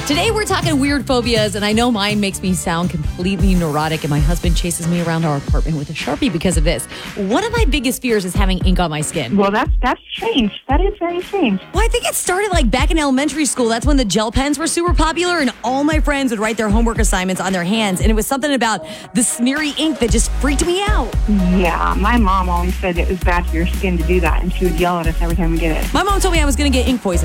Today we're talking weird phobias, and I know mine makes me sound completely neurotic, and my husband chases me around our apartment with a Sharpie because of this. One of my biggest fears is having ink on my skin. Well, that's strange. That is very strange. Well, I think it started like back in elementary school. That's when the gel pens were super popular, and all my friends would write their homework assignments on their hands, and it was something about the smeary ink that just freaked me out. Yeah, my mom always said it was bad for your skin to do that, and she would yell at us every time we did it. My mom told me I was going to get ink poisoning.